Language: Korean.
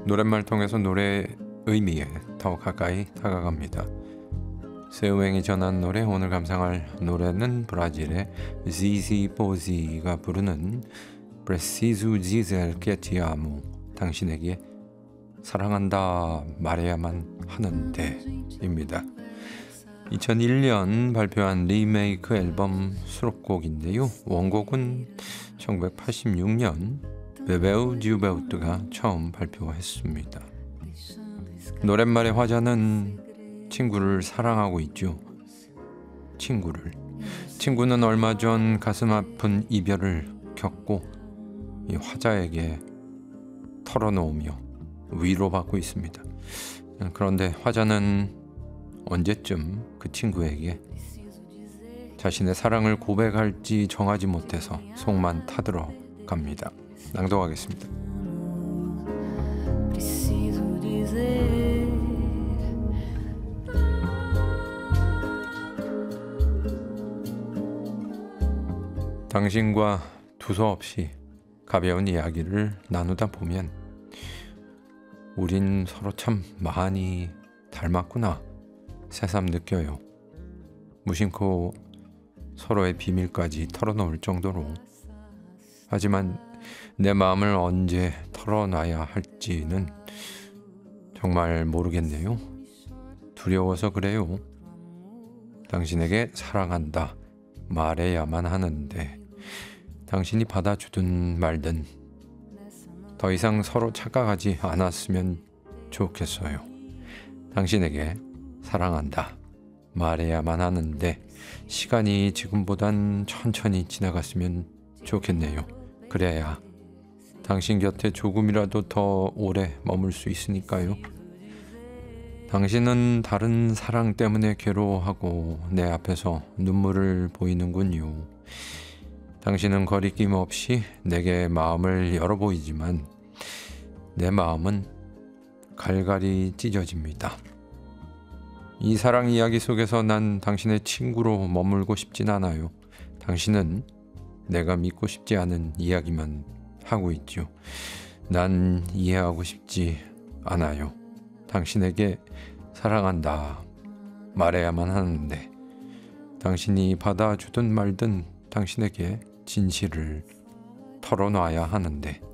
노랫말 통해서 노래의 의미에 더 가까이 다가갑니다. 세우앵이 전한 노래, 오늘 감상할 노래는 브라질의 ZZ Bozi가 부르는 Preciso dizer que te amo, 당신에게 사랑한다 말해야만 하는데 입니다. 2001년 발표한 리메이크 앨범 수록곡인데요. 원곡은 1986년 베베우 디우베우트가 처음 발표했습니다. 노랫말의 화자는 친구를 사랑하고 있죠. 친구는 얼마 전 가슴 아픈 이별을 겪고 이 화자에게 털어놓으며 위로받고 있습니다. 그런데 화자는 언제쯤 그 친구에게 자신의 사랑을 고백할지 정하지 못해서 속만 타들어 갑니다. 낭독하겠습니다. 당신과 두서없이 가벼운 이야기를 나누다 보면 우린 서로 참 많이 닮았구나 새삼 느껴요. 무심코 서로의 비밀까지 털어놓을 정도로. 하지만 내 마음을 언제 털어놔야 할지는 정말 모르겠네요. 두려워서 그래요. 당신에게 사랑한다 말해야만 하는데 당신이 받아주든 말든 더 이상 서로 착각하지 않았으면 좋겠어요. 당신에게 사랑한다 말해야만 하는데 시간이 지금보단 천천히 지나갔으면 좋겠네요. 그래야 당신 곁에 조금이라도 더 오래 머물 수 있으니까요. 당신은 다른 사랑 때문에 괴로워하고 내 앞에서 눈물을 보이는군요. 당신은 거리낌 없이 내게 마음을 열어 보이지만 내 마음은 갈갈이 찢어집니다. 이 사랑 이야기 속에서 난 당신의 친구로 머물고 싶진 않아요. 당신은 내가 믿고 싶지 않은 이야기만 하고 있죠. 난 이해하고 싶지 않아요. 당신에게 사랑한다 말해야만 하는데 당신이 받아주든 말든 당신에게 진실을 털어놔야 하는데